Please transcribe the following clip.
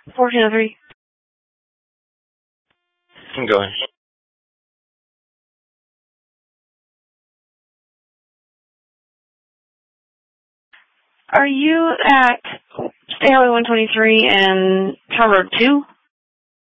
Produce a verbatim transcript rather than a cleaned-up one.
fourteen oh three. Go ahead. Are you at State Highway one twenty-three and Town Road two?